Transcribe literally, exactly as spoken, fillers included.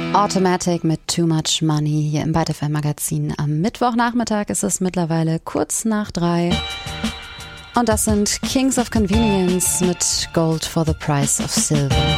Automatic mit Too Much Money hier im Byte F M Magazin. Am Mittwochnachmittag ist es mittlerweile kurz nach drei. Und das sind Kings of Convenience mit Gold for the Price of Silver.